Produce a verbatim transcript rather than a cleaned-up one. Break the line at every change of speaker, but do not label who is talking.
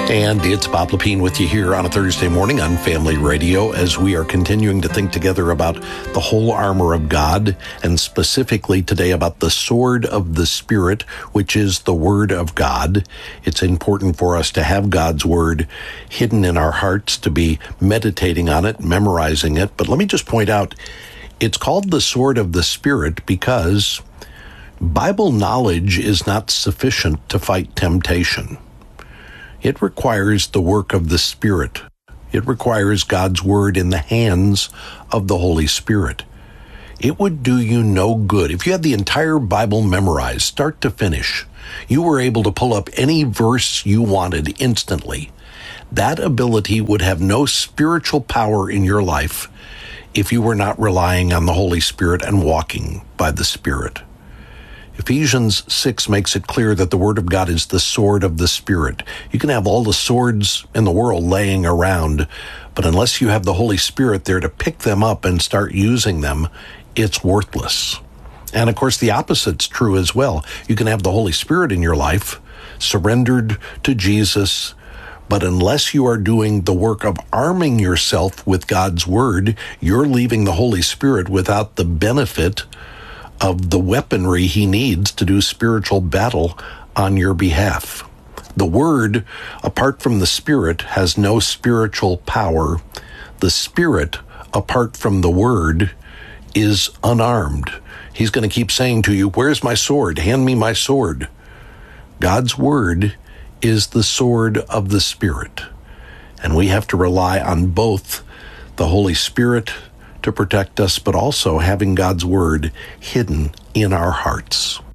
And it's Bob Lepine with you here on a Thursday morning on Family Radio as we are continuing to think together about the whole armor of God, and specifically today about the sword of the Spirit, which is the Word of God. It's important for us to have God's Word hidden in our hearts, to be meditating on it, memorizing it. But let me just point out, it's called the sword of the Spirit because Bible knowledge is not sufficient to fight temptation. It requires the work of the Spirit. It requires God's Word in the hands of the Holy Spirit. It would do you no good. If you had the entire Bible memorized, start to finish, you were able to pull up any verse you wanted instantly. That ability would have no spiritual power in your life if you were not relying on the Holy Spirit and walking by the Spirit. Ephesians six makes it clear that the Word of God is the sword of the Spirit. You can have all the swords in the world laying around, but unless you have the Holy Spirit there to pick them up and start using them, it's worthless. And of course, the opposite's true as well. You can have the Holy Spirit in your life, surrendered to Jesus, but unless you are doing the work of arming yourself with God's Word, you're leaving the Holy Spirit without the benefit of the weaponry he needs to do spiritual battle on your behalf. The Word, apart from the Spirit, has no spiritual power. The Spirit, apart from the Word, is unarmed. He's going to keep saying to you, "Where's my sword? Hand me my sword." God's Word is the sword of the Spirit, and we have to rely on both the Holy Spirit to protect us, but also having God's Word hidden in our hearts.